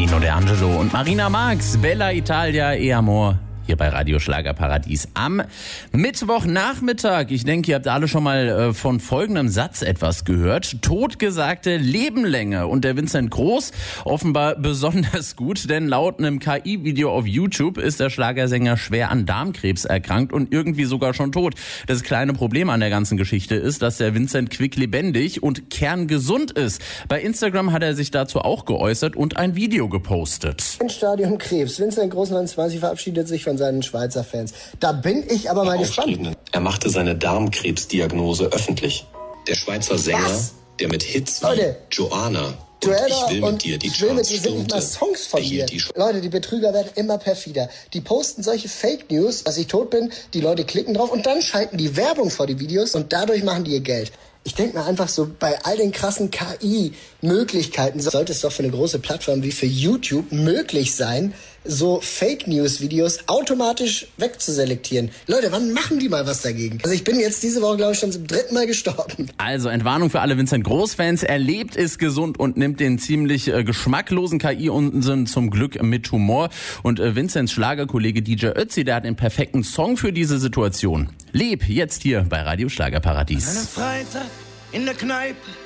Nino D'Angelo und Marina Marx, Bella Italia e Amor. Hier bei Radio Schlagerparadies am Mittwochnachmittag. Ich denke, ihr habt alle schon mal von folgendem Satz etwas gehört. Totgesagte Lebenlänge. Und der Vincent Groß offenbar besonders gut, denn laut einem KI-Video auf YouTube ist der Schlagersänger schwer an Darmkrebs erkrankt und irgendwie sogar schon tot. Das kleine Problem an der ganzen Geschichte ist, dass der Vincent quicklebendig und kerngesund ist. Bei Instagram hat er sich dazu auch geäußert und ein Video gepostet. Stadium Krebs. Vincent Groß 29 verabschiedet sich von seinen Schweizer Fans. Da bin ich aber mal gespannt. Er machte seine Darmkrebsdiagnose öffentlich. Der Schweizer Sänger, der mit Hits wie Joanna und Ich will mit dir die Charts sind nicht mal Songs von mir. Leute, die Betrüger werden immer perfider. Die posten solche Fake News, dass ich tot bin, die Leute klicken drauf und dann schalten die Werbung vor die Videos und dadurch machen die ihr Geld. Ich denke mir einfach so, bei all den krassen KI-Möglichkeiten sollte es doch für eine große Plattform wie für YouTube möglich sein, so Fake-News-Videos automatisch wegzuselektieren. Leute, wann machen die mal was dagegen? Also ich bin jetzt diese Woche, glaube ich, schon zum 3. Mal gestorben. Also Entwarnung für alle Vincent Groß-Fans. Er lebt, ist gesund und nimmt den ziemlich geschmacklosen KI-Unsinn zum Glück mit Humor. Und Vincents Schlagerkollege DJ Ötzi, der hat den perfekten Song für diese Situation. Leb jetzt hier bei Radio Schlagerparadies. An einem Freitag in der Kneipe